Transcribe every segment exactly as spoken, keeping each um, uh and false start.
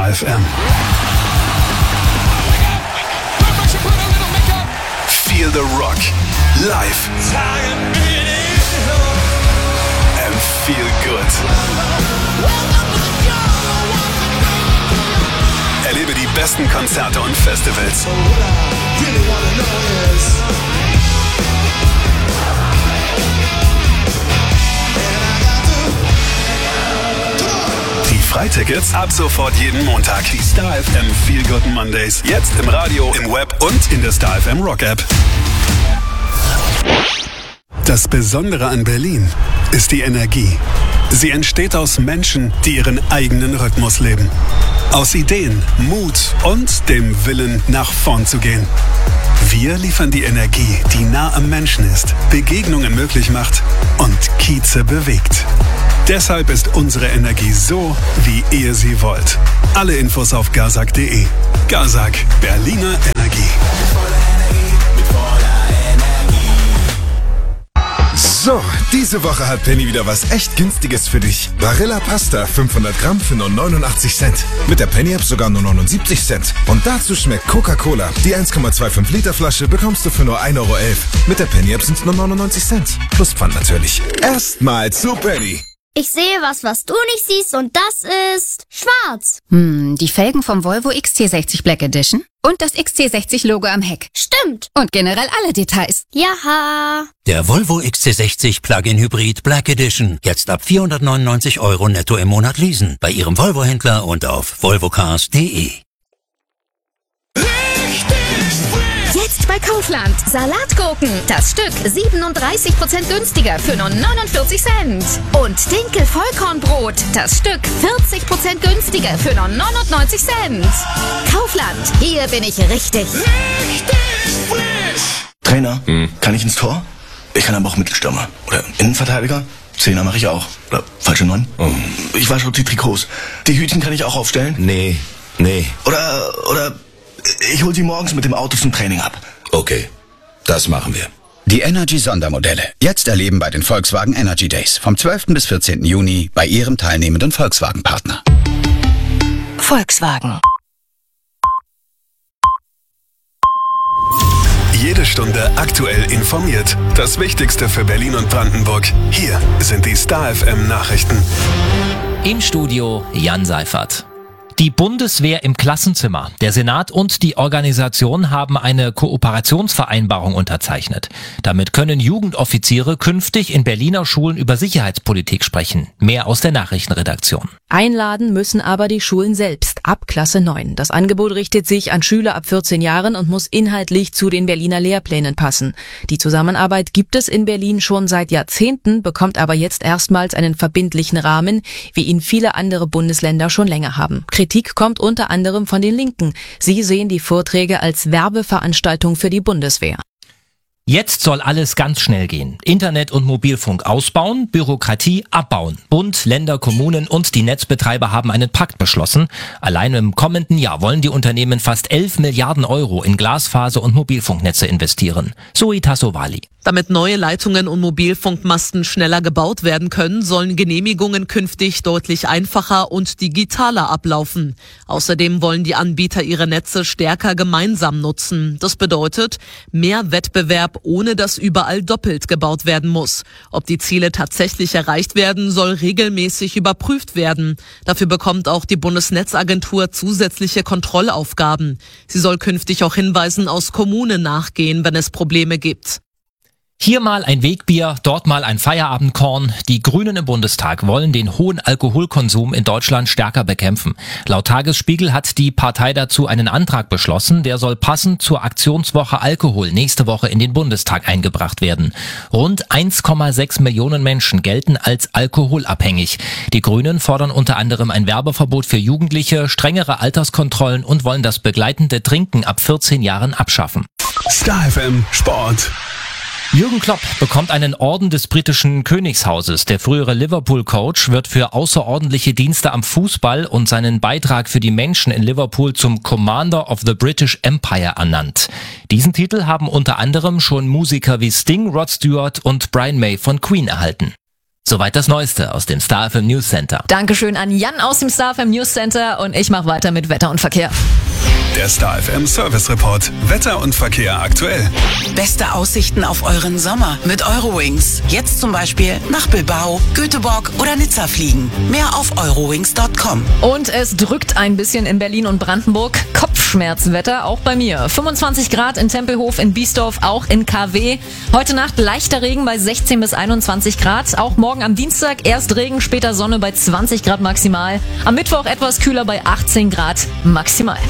Star F M. Feel the Rock live and feel good. Erlebe die besten Konzerte und Festivals. Die Freitickets ab sofort jeden Montag. Die Star F M Feel Good Mondays. Jetzt im Radio, im Web und in der Star F M Rock App. Das Besondere an Berlin ist die Energie. Sie entsteht aus Menschen, die ihren eigenen Rhythmus leben. Aus Ideen, Mut und dem Willen, nach vorn zu gehen. Wir liefern die Energie, die nah am Menschen ist, Begegnungen möglich macht und Kieze bewegt. Deshalb ist unsere Energie so, wie ihr sie wollt. Alle Infos auf gazak punkt de. Gazak, Berliner Energie. So, diese Woche hat Penny wieder was echt Günstiges für dich. Barilla Pasta fünfhundert Gramm für nur neunundachtzig Cent. Mit der Penny-App sogar nur neunundsiebzig Cent. Und dazu schmeckt Coca-Cola. Die eins Komma fünfundzwanzig Liter Flasche bekommst du für nur ein Euro elf. Mit der Penny-App sind es nur neunundneunzig Cent. Plus Pfand natürlich. Erstmal zu Penny. Ich sehe was, was du nicht siehst, und das ist schwarz. Hm, die Felgen vom Volvo X C sechzig Black Edition und das X C sechzig Logo am Heck. Stimmt. Und generell alle Details. Jaha. Der Volvo X C sechzig Plug-in Hybrid Black Edition. Jetzt ab vierhundertneunundneunzig Euro netto im Monat leasen. Bei Ihrem Volvo-Händler und auf volvocars punkt de. Jetzt bei Kaufland. Salatgurken. Das Stück siebenunddreißig Prozent günstiger für nur neunundvierzig Cent. Und Dinkel Vollkornbrot. Das Stück vierzig Prozent günstiger für nur neunundneunzig Cent. Kaufland. Hier bin ich richtig. Richtig frisch. Trainer, hm. kann ich ins Tor? Ich kann aber auch Mittelstürmer. Oder Innenverteidiger. Zehner mache ich auch. Oder falsche Neun. Oh. Ich wasche die Trikots. Die Hütchen kann ich auch aufstellen? Nee, nee. Oder, oder... Ich hol sie morgens mit dem Auto zum Training ab. Okay, das machen wir. Die Energy-Sondermodelle. Jetzt erleben bei den Volkswagen Energy Days. Vom zwölften bis vierzehnten Juni bei Ihrem teilnehmenden Volkswagen-Partner. Volkswagen. Jede Stunde aktuell informiert. Das Wichtigste für Berlin und Brandenburg. Hier sind die Star F M Nachrichten. Im Studio Jan Seifert. Die Bundeswehr im Klassenzimmer. Der Senat und die Organisation haben eine Kooperationsvereinbarung unterzeichnet. Damit können Jugendoffiziere künftig in Berliner Schulen über Sicherheitspolitik sprechen. Mehr aus der Nachrichtenredaktion. Einladen müssen aber die Schulen selbst ab Klasse neun. Das Angebot richtet sich an Schüler ab vierzehn Jahren und muss inhaltlich zu den Berliner Lehrplänen passen. Die Zusammenarbeit gibt es in Berlin schon seit Jahrzehnten, bekommt aber jetzt erstmals einen verbindlichen Rahmen, wie ihn viele andere Bundesländer schon länger haben. Kritik kommt unter anderem von den Linken. Sie sehen die Vorträge als Werbeveranstaltung für die Bundeswehr. Jetzt soll alles ganz schnell gehen. Internet und Mobilfunk ausbauen, Bürokratie abbauen. Bund, Länder, Kommunen und die Netzbetreiber haben einen Pakt beschlossen. Allein im kommenden Jahr wollen die Unternehmen fast elf Milliarden Euro in Glasfaser- und Mobilfunknetze investieren. Zoe Tassovali. Damit neue Leitungen und Mobilfunkmasten schneller gebaut werden können, sollen Genehmigungen künftig deutlich einfacher und digitaler ablaufen. Außerdem wollen die Anbieter ihre Netze stärker gemeinsam nutzen. Das bedeutet mehr Wettbewerb, ohne dass überall doppelt gebaut werden muss. Ob die Ziele tatsächlich erreicht werden, soll regelmäßig überprüft werden. Dafür bekommt auch die Bundesnetzagentur zusätzliche Kontrollaufgaben. Sie soll künftig auch Hinweisen aus Kommunen nachgehen, wenn es Probleme gibt. Hier mal ein Wegbier, dort mal ein Feierabendkorn. Die Grünen im Bundestag wollen den hohen Alkoholkonsum in Deutschland stärker bekämpfen. Laut Tagesspiegel hat die Partei dazu einen Antrag beschlossen, der soll passend zur Aktionswoche Alkohol nächste Woche in den Bundestag eingebracht werden. Rund eins Komma sechs Millionen Menschen gelten als alkoholabhängig. Die Grünen fordern unter anderem ein Werbeverbot für Jugendliche, strengere Alterskontrollen und wollen das begleitende Trinken ab vierzehn Jahren abschaffen. Star F M Sport. Jürgen Klopp bekommt einen Orden des britischen Königshauses. Der frühere Liverpool-Coach wird für außerordentliche Dienste am Fußball und seinen Beitrag für die Menschen in Liverpool zum Commander of the British Empire ernannt. Diesen Titel haben unter anderem schon Musiker wie Sting, Rod Stewart und Brian May von Queen erhalten. Soweit das Neueste aus dem Star F M News Center. Dankeschön an Jan aus dem Star F M News Center und ich mache weiter mit Wetter und Verkehr. Der Star F M Service Report. Wetter und Verkehr aktuell. Beste Aussichten auf euren Sommer mit Eurowings. Jetzt zum Beispiel nach Bilbao, Göteborg oder Nizza fliegen. Mehr auf eurowings punkt com. Und es drückt ein bisschen in Berlin und Brandenburg. Kopfschmerzwetter, auch bei mir. fünfundzwanzig Grad in Tempelhof, in Biesdorf, auch in K W. Heute Nacht leichter Regen bei sechzehn bis einundzwanzig Grad. Auch morgen am Dienstag erst Regen, später Sonne bei zwanzig Grad maximal. Am Mittwoch etwas kühler bei achtzehn Grad maximal.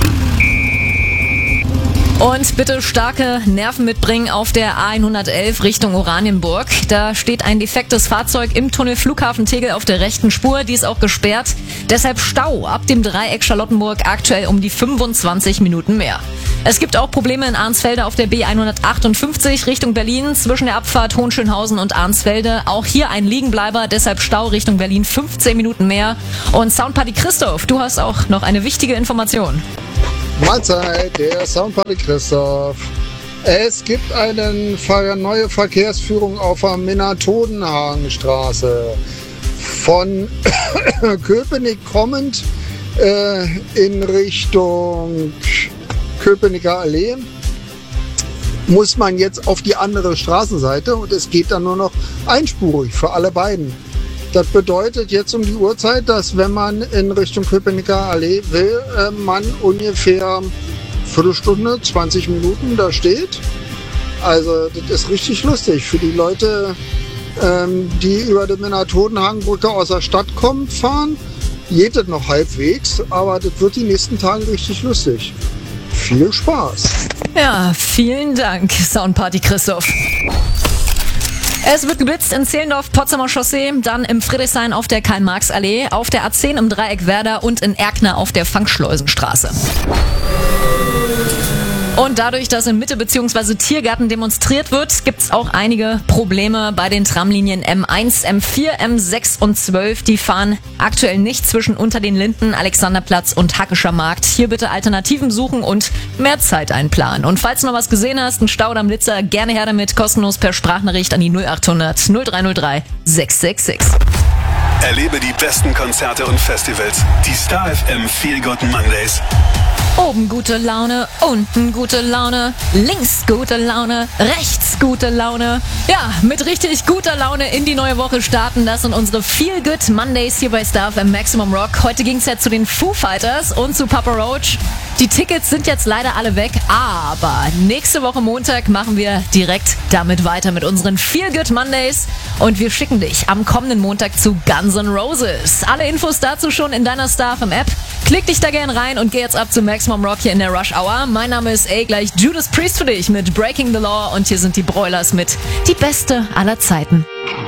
Und bitte starke Nerven mitbringen auf der A hundertelf Richtung Oranienburg. Da steht ein defektes Fahrzeug im Tunnel Flughafen Tegel auf der rechten Spur. Die ist auch gesperrt. Deshalb Stau ab dem Dreieck Charlottenburg aktuell um die fünfundzwanzig Minuten mehr. Es gibt auch Probleme in Arnsfelde auf der B hundertachtundfünfzig Richtung Berlin zwischen der Abfahrt Hohenschönhausen und Arnsfelde. Auch hier ein Liegenbleiber, deshalb Stau Richtung Berlin fünfzehn Minuten mehr. Und Soundparty Christoph, du hast auch noch eine wichtige Information. Mahlzeit, der Soundparty Christoph. Es gibt eine neue Verkehrsführung auf der Minna-Todenhagen-Straße. Von Köpenick kommend äh, in Richtung Köpenicker Allee muss man jetzt auf die andere Straßenseite und es geht dann nur noch einspurig für alle beiden. Das bedeutet jetzt um die Uhrzeit, dass wenn man in Richtung Köpenicker Allee will, äh, man ungefähr Viertelstunde, zwanzig Minuten da steht. Also das ist richtig lustig für die Leute, ähm, die über die Minna-Todenhagen-Brücke aus der Stadt kommen, fahren. Geht das noch halbwegs, aber das wird die nächsten Tage richtig lustig. Viel Spaß. Ja, vielen Dank, Soundparty Christoph. Es wird geblitzt in Zehlendorf, Potsdamer Chaussee, dann im Friedrichshain auf der Karl-Marx-Allee, auf der A zehn im Dreieck Werder und in Erkner auf der Fangschleusenstraße. Und dadurch, dass in Mitte bzw. Tiergarten demonstriert wird, gibt es auch einige Probleme bei den Tramlinien M eins, M vier, M sechs und zwölf. Die fahren aktuell nicht zwischen Unter den Linden, Alexanderplatz und Hackescher Markt. Hier bitte Alternativen suchen und mehr Zeit einplanen. Und falls du noch was gesehen hast, ein Stau oder ein Blitzer, gerne her damit, kostenlos per Sprachnachricht an die null achthundert null drei null drei sechs sechs sechs. Erlebe die besten Konzerte und Festivals. Die Star F M Feel Good Mondays. Oben gute Laune, unten gute Laune, links gute Laune, rechts gute Laune. Ja, mit richtig guter Laune in die neue Woche starten. Das sind unsere Feel Good Mondays hier bei Star F M Maximum Rock. Heute ging es ja zu den Foo Fighters und zu Papa Roach. Die Tickets sind jetzt leider alle weg, aber nächste Woche Montag machen wir direkt damit weiter mit unseren Feel Good Mondays und wir schicken dich am kommenden Montag zu Guns N' Roses. Alle Infos dazu schon in deiner Star F M App. Klick dich da gern rein und geh jetzt ab zu Maximum Rock hier in der Rush Hour. Mein Name ist A, gleich Judas Priest für dich mit Breaking the Law und hier sind die Broilers mit Die Beste aller Zeiten.